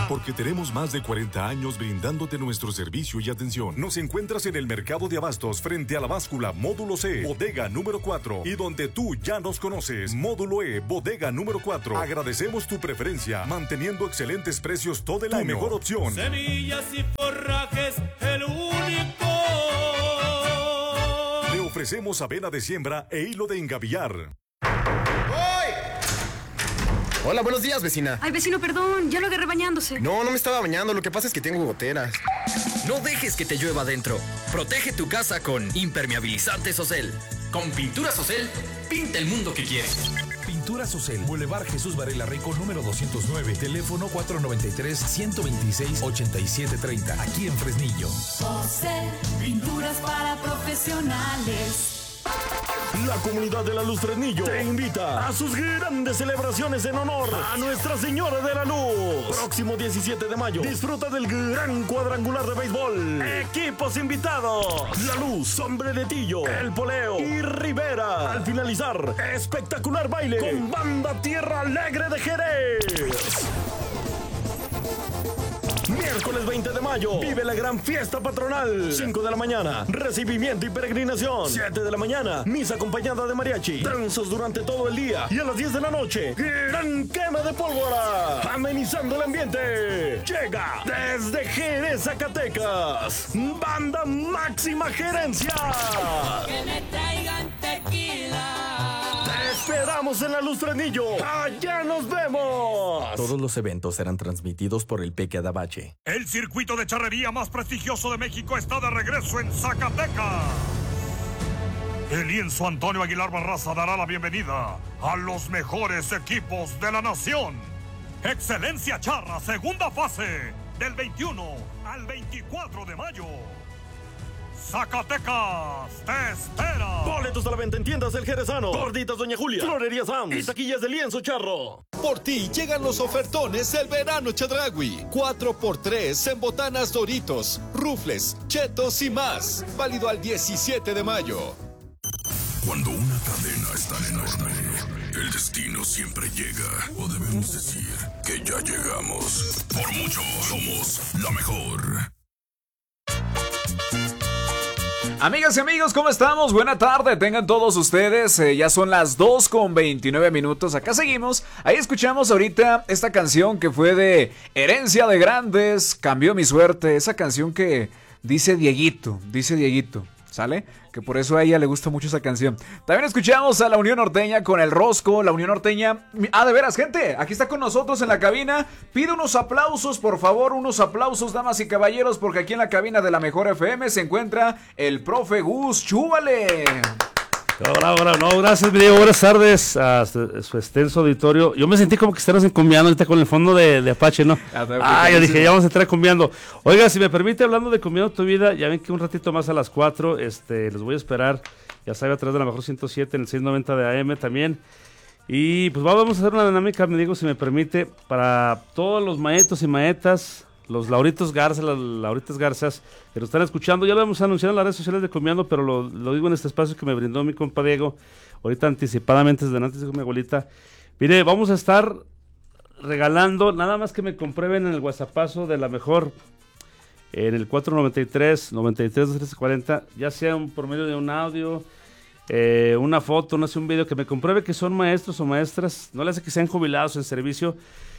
Porque tenemos más de 40 años brindándote nuestro servicio y atención. Nos encuentras en el Mercado de Abastos frente a la báscula Módulo C, bodega número 4. Y donde tú ya nos conoces, Módulo E, bodega número 4. Agradecemos tu preferencia, manteniendo excelentes precios todo el año. Mejor opción. Semillas y forrajes, el único. Le ofrecemos avena de siembra e hilo de engavillar. Hola, buenos días, vecina. Ay, vecino, perdón, ya lo agarré bañándose. No me estaba bañando, lo que pasa es que tengo goteras. No dejes que te llueva adentro. Protege tu casa con impermeabilizante Sosel. Con pintura Sosel, pinta el mundo que quieres. Pintura Sosel, Boulevard Jesús Varela Rico, número 209, teléfono 493-126-8730, aquí en Fresnillo. Sosel, pinturas para profesionales. La comunidad de la Luz Fresnillo te invita a sus grandes celebraciones en honor a Nuestra Señora de la Luz. Próximo 17 de mayo, disfruta del gran cuadrangular de béisbol. Equipos invitados: La Luz, Sombreretillo, El Poleo y Rivera. Al finalizar, espectacular baile con Banda Tierra Alegre de Jerez. Miércoles 20 de mayo, vive la gran fiesta patronal. 5 de la mañana, recibimiento y peregrinación. 7 de la mañana, misa acompañada de mariachi. Danzas durante todo el día. Y a las 10 de la noche, gran quema de pólvora. Amenizando el ambiente. Llega desde Jerez, Zacatecas, Banda Máxima Gerencia. Que me traigan tequila. Te esperamos en la Luz Fresnillo. ¡Allá nos vemos! Todos los eventos serán transmitidos por el Peque Adabache. El circuito de charrería más prestigioso de México está de regreso en Zacatecas. El lienzo Antonio Aguilar Barraza dará la bienvenida a los mejores equipos de la nación. Excelencia Charra, segunda fase, del 21 al 24 de mayo. Zacatecas te espera. Boletos a la venta en tiendas del Jerezano, Gorditas Doña Julia, Florería Sams y taquillas de Lienzo Charro. Por ti llegan los ofertones del verano Chedraui. 4x3 en botanas Doritos, rufles, chetos y más. Válido al 17 de mayo. Cuando una cadena es tan enorme, el destino siempre llega. O debemos decir que ya llegamos. Por mucho, somos la mejor. Amigas y amigos, ¿cómo estamos? Buena tarde, tengan todos ustedes. Ya son las 2:29. Acá seguimos. Ahí escuchamos ahorita esta canción que fue de Herencia de Grandes, Cambió mi suerte. Esa canción que dice Dieguito, ¿sale? Que por eso a ella le gusta mucho esa canción. También escuchamos a la Unión Norteña con El Rosco. La Unión Norteña. Ah, de veras, gente. Aquí está con nosotros en la cabina. Pido unos aplausos, por favor. Unos aplausos, damas y caballeros. Porque aquí en la cabina de la Mejor FM se encuentra el profe Gus. ¡Chúbale! Bravo. No, gracias, Diego. Buenas tardes a su extenso auditorio. Yo me sentí como que estabas encumbiando ahorita con el fondo de Apache, ¿no? Yo dije, ya vamos a entrar cumbiando. Oiga, si me permite, hablando de Cumbiando tu Vida, ya ven que un ratito más a las 4, los voy a esperar, ya sabe, a través de la Mejor 107 en el 690 de AM también. Y pues vamos a hacer una dinámica, me digo, si me permite, para todos los maestros y maetas, los Lauritos Garza, las Lauritas Garzas, que nos están escuchando. Ya lo hemos anunciado en las redes sociales de Comiando, pero lo digo en este espacio que me brindó mi compa Diego, ahorita anticipadamente, desde antes de mi abuelita. Mire, vamos a estar regalando, nada más que me comprueben en el WhatsAppazo de la Mejor, en el 493-93-1340, ya sea por medio de un audio, una foto, no sé, un video, que me compruebe que son maestros o maestras, no le hace que sean jubilados en servicio.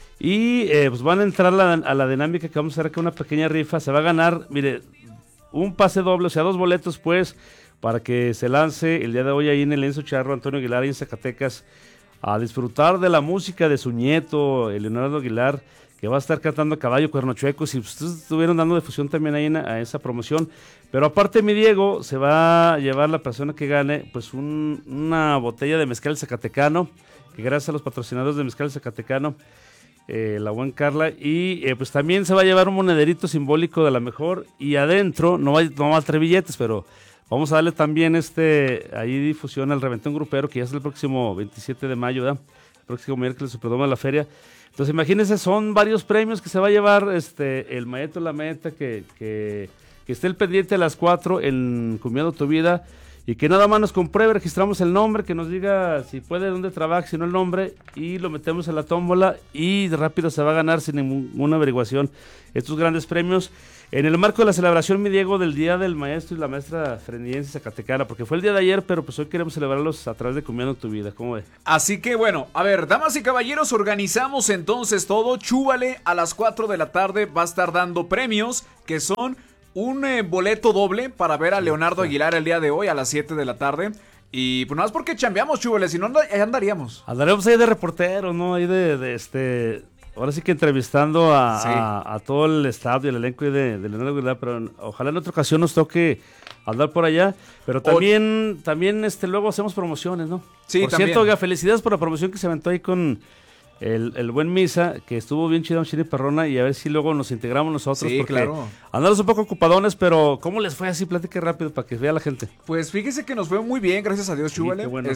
Y pues van a entrar a la dinámica que vamos a hacer, que una pequeña rifa. Se va a ganar, mire, un pase doble, o sea, 2 boletos pues, para que se lance el día de hoy ahí en el Lienzo Charro Antonio Aguilar, ahí en Zacatecas, a disfrutar de la música de su nieto, Leonardo Aguilar, que va a estar cantando a caballo, cuerno chueco. Si ustedes estuvieron dando difusión también ahí a esa promoción. Pero aparte, mi Diego, se va a llevar la persona que gane pues una botella de mezcal zacatecano, que gracias a los patrocinadores de mezcal zacatecano, la buen Carla, y pues también se va a llevar un monederito simbólico de la Mejor, y adentro no va a traer billetes, pero vamos a darle también ahí difusión al Reventón Grupero, que ya es el próximo 27 de mayo, ¿verdad? El próximo miércoles, Superdoma de la Feria. Entonces imagínense, son varios premios que se va a llevar el maestro, la meta, que esté el pendiente a las 4 en Cumbiando tu Vida. y que nada más nos compruebe, registramos el nombre, que nos diga si puede, dónde trabaja, si no el nombre, y lo metemos en la tómbola y rápido se va a ganar sin ninguna averiguación estos grandes premios. En el marco de la celebración, mi Diego, del Día del Maestro y la Maestra Fresnillense Zacatecana, porque fue el día de ayer, pero pues hoy queremos celebrarlos a través de Comiendo tu Vida, ¿cómo ve? Así que bueno, a ver, damas y caballeros, organizamos entonces todo. Chúbale a las 4 de la tarde va a estar dando premios, que son un boleto doble para ver a Leonardo Aguilar el día de hoy a las 7 de la tarde. Y pues nada más porque chambeamos, Chúbale, si no andaríamos. Andaremos ahí de reporteros, ¿no? Ahí ahora sí que entrevistando a todo el staff y el elenco de Leonardo Aguilar, pero ojalá en otra ocasión nos toque andar por allá. Pero también luego hacemos promociones, ¿no? Sí, por también. cierto, oiga, felicidades por la promoción que se aventó ahí con el buen Misa, que estuvo bien chido, Chile Perrona, y a ver si luego nos integramos nosotros. Sí, porque claro. Andamos un poco ocupadones, pero ¿cómo les fue así? Platique rápido para que vea la gente. Pues fíjese que nos fue muy bien, gracias a Dios, Sí, Chúbale. qué bueno.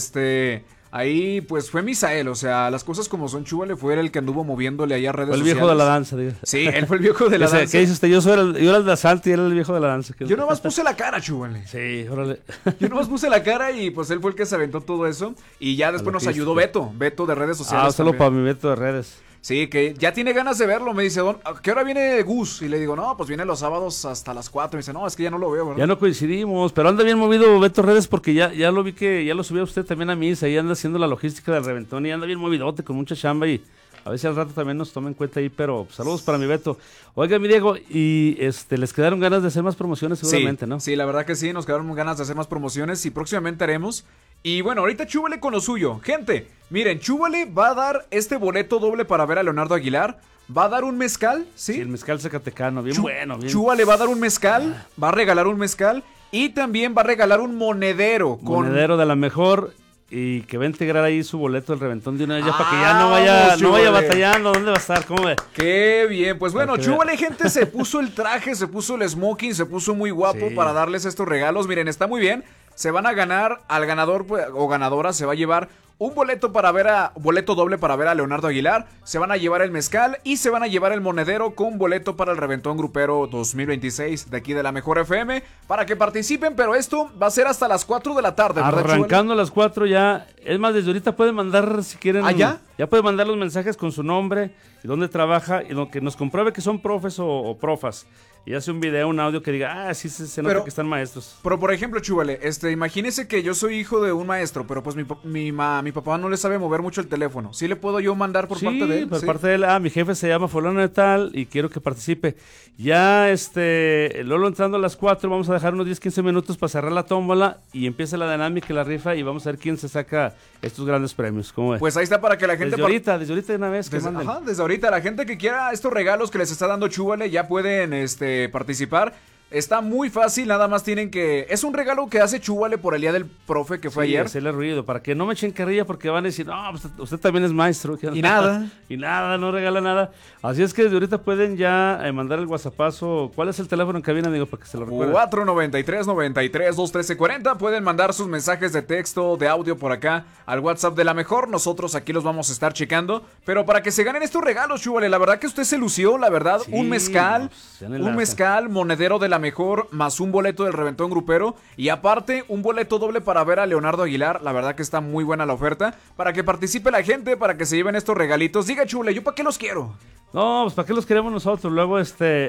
Ahí pues fue Misael, o sea, las cosas como son, Chúbale fue él el que anduvo moviéndole ahí a redes Fue el sociales. viejo de la danza, diga. Sí, él fue el viejo de la danza. ¿Qué dice usted? Yo era el de asalto y él era el viejo de la danza. Yo nomás puse la cara, Chúbale. Sí, órale. Yo nomás puse la cara y pues él fue el que se aventó todo eso. Y ya después nos ayudó Beto de redes sociales. Solo para mi Beto de redes. Sí, que ya tiene ganas de verlo. Me dice, ¿a qué hora viene Gus? Y le digo, no, pues viene los sábados hasta las 4. Y me dice, no, es que ya no lo veo, ¿verdad? Ya no coincidimos, pero anda bien movido Beto Redes porque ya lo vi que ya lo subió usted también a Misa. Ahí anda haciendo la logística del reventón y anda bien movidote con mucha chamba y a ver si al rato también nos toma en cuenta ahí, pero saludos para mi Beto. Oiga, mi Diego, y les quedaron ganas de hacer más promociones seguramente, sí, ¿no? Sí, la verdad que sí, nos quedaron ganas de hacer más promociones y próximamente haremos. Y bueno, ahorita Chúbale con lo suyo. Gente, miren, Chúbale va a dar este boleto doble para ver a Leonardo Aguilar. Va a dar un mezcal, ¿sí? Sí, el mezcal zacatecano, bien bueno. Bien. Chúbale va a dar un mezcal, va a regalar un mezcal y también va a regalar un monedero. Monedero de la mejor y que va a integrar ahí su boleto del reventón de una vez ya para que ya no vaya batallando. ¿Dónde va a estar? ¿Cómo ve? Qué bien, pues bueno, Chúbale, gente, se puso el traje, se puso el smoking, se puso muy guapo para darles estos regalos. Miren, está muy bien. Se van a ganar, al ganador o ganadora se va a llevar un boleto boleto doble para ver a Leonardo Aguilar, se van a llevar el mezcal y se van a llevar el monedero con boleto para el Reventón Grupero 2026 de aquí de la Mejor FM, para que participen, pero esto va a ser hasta las 4 de la tarde, ¿verdad, arrancando a las 4 ya, es más, desde ahorita pueden mandar, si quieren, ¿ya pueden mandar los mensajes con su nombre y dónde trabaja, y lo que nos compruebe que son profes o profas. Y hace un video, un audio que diga, sí, se nota que están maestros. Pero por ejemplo, Chúbale, imagínese que yo soy hijo de un maestro, pero pues mi papá no le sabe mover mucho el teléfono. ¿Sí le puedo yo mandar por parte de él? Por parte de él. Mi jefe se llama fulano de tal y quiero que participe. Ya, Lolo entrando a las 4, vamos a dejar unos 10-15 minutos para cerrar la tómbola y empieza la dinámica y la rifa y vamos a ver quién se saca estos grandes premios. ¿Cómo ves? Pues ahí está para que la gente... Desde ahorita de una vez que manden. Ajá, desde ahorita. La gente que quiera estos regalos que les está dando Chúbale ya pueden participar. Está muy fácil, nada más tienen que... Es un regalo que hace Chúbale por el día del profe que fue ayer. Hacerle ruido, para que no me echen carrilla porque van a decir, no, pues usted también es maestro. Y nada. Y nada, no regala nada. Así es que desde ahorita pueden ya mandar el WhatsAppazo. ¿Cuál es el teléfono en cabina, amigo, para que se lo recuerden? 493-93-213-40. Pueden mandar sus mensajes de texto, de audio por acá al WhatsApp de la Mejor. Nosotros aquí los vamos a estar checando. Pero para que se ganen estos regalos, Chúbale, la verdad que usted se lució, la verdad. Sí, un mezcal, monedero de la Mejor, más un boleto del Reventón Grupero y aparte un boleto doble para ver a Leonardo Aguilar. La verdad que está muy buena la oferta para que participe la gente, para que se lleven estos regalitos. Diga, Chule, ¿yo para qué los quiero? No, pues ¿para qué los queremos nosotros? Luego,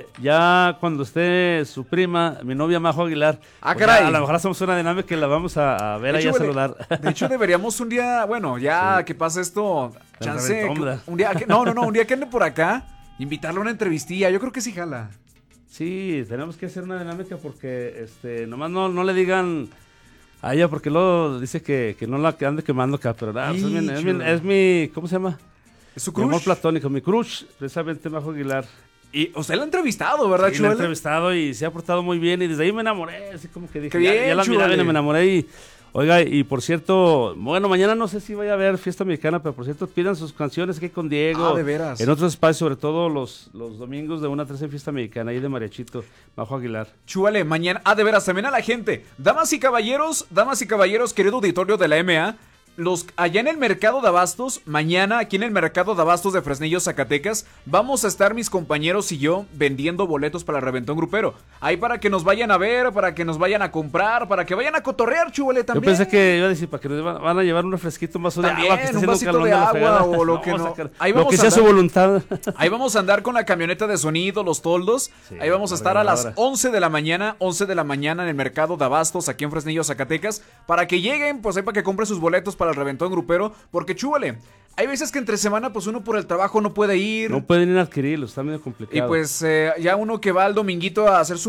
ya cuando esté su prima, mi novia Majo Aguilar, pues caray, a lo mejor hacemos una dinámica que la vamos a ver ahí a saludar. De hecho, deberíamos un día, bueno, ya que pase esto, chance, un día que ande por acá, invitarle a una entrevistilla. Yo creo que sí jala. Sí, tenemos que hacer una dinámica porque nomás no le digan a ella porque luego dice que no la ande quemando acá, pero es mi, ¿cómo se llama? Es su mi crush. Amor platónico, mi crush, precisamente Majo Aguilar. Y usted la ha entrevistado, ¿verdad, Sí, la he entrevistado y se ha portado muy bien y desde ahí me enamoré, así como que dije, Qué bien, ya la miraba y me enamoré y... Oiga, y por cierto, bueno, mañana no sé si vaya a haber fiesta mexicana, pero por cierto, pidan sus canciones aquí con Diego. De veras. En otros espacios, sobre todo los domingos de 1 a 3 en fiesta mexicana, ahí de Mariachito, Majo Aguilar. Chúbale, mañana, de veras, también a la gente. Damas y caballeros, querido auditorio de la MA, allá en el mercado de abastos, mañana aquí en el mercado de abastos de Fresnillo, Zacatecas, vamos a estar mis compañeros y yo vendiendo boletos para el reventón grupero. Ahí para que nos vayan a ver, para que nos vayan a comprar, para que vayan a cotorrear, Chúbale, también. Yo pensé que iba a decir, para que nos van a llevar un refresquito, un vaso también, de agua, que está un vasito de agua o lo que no. Ahí vamos, lo que sea su voluntad. Ahí vamos a andar con la camioneta de sonido, los toldos. Sí, ahí vamos a estar a las 11 de la mañana en el mercado de abastos aquí en Fresnillo, Zacatecas, para que lleguen, pues ahí para que compren sus boletos para el reventón grupero, porque Chúbale, hay veces que entre semana pues uno por el trabajo no puede ir. No pueden ir a adquirirlos, está medio complicado. Y pues ya uno que va al dominguito a hacer su